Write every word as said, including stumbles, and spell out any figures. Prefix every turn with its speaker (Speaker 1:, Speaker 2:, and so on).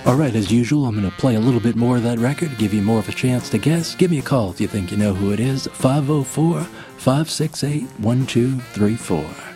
Speaker 1: Alright, as usual, I'm going to play a little bit more of that record, give you more of a chance to guess. Give me a call if you think you know who it is. five oh four, five six eight, one two three four.